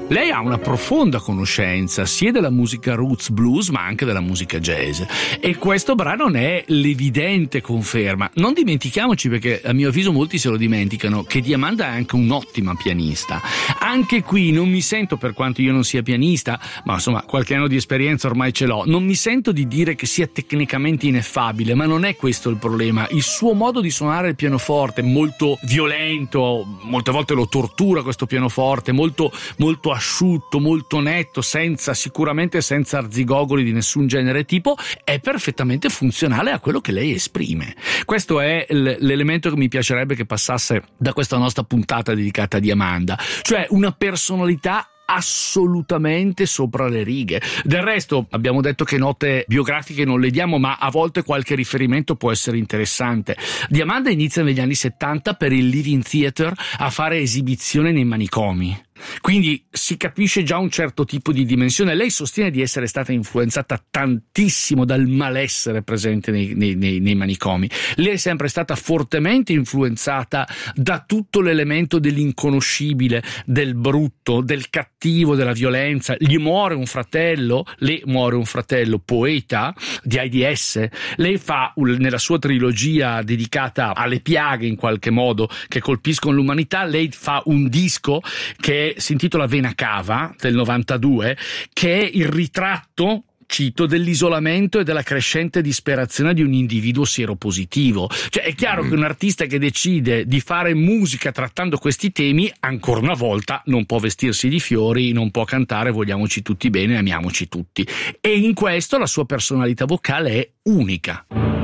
Lei ha una profonda conoscenza sia della musica roots blues ma anche della musica jazz, e questo brano ne è l'evidente conferma. Non dimentichiamoci, perché a mio avviso molti se lo dimenticano, che Diamanda è anche un'ottima pianista. Anche qui non mi sento, per quanto io non sia pianista, ma insomma qualche anno di esperienza ormai ce l'ho, non mi sento di dire che sia tecnicamente ineffabile, ma non è questo il problema. Il suo modo di suonare il pianoforte, molto violento, molte volte lo tortura questo pianoforte, molto asciutto, molto netto, sicuramente senza arzigogoli di nessun genere e tipo, è perfettamente funzionale a quello che lei esprime. Questo è l'elemento che mi piacerebbe che passasse da questa nostra puntata dedicata a Diamanda, cioè una personalità assolutamente sopra le righe. Del resto abbiamo detto che note biografiche non le diamo, ma a volte qualche riferimento può essere interessante. Diamanda inizia negli anni 70 per il Living Theatre a fare esibizioni nei manicomi. Quindi si capisce già un certo tipo di dimensione. Lei sostiene di essere stata influenzata tantissimo dal malessere presente nei manicomi. Lei è sempre stata fortemente influenzata da tutto l'elemento dell'inconoscibile, del brutto, del cattivo, della violenza. Le muore un fratello poeta di AIDS. Lei fa nella sua trilogia dedicata alle piaghe, in qualche modo, che colpiscono l'umanità, lei fa un disco che si intitola Vena Cava del 92, che è il ritratto, cito, dell'isolamento e della crescente disperazione di un individuo sieropositivo. Cioè è chiaro che un artista che decide di fare musica trattando questi temi, ancora una volta non può vestirsi di fiori, non può cantare vogliamoci tutti bene, amiamoci tutti, e in questo la sua personalità vocale è unica.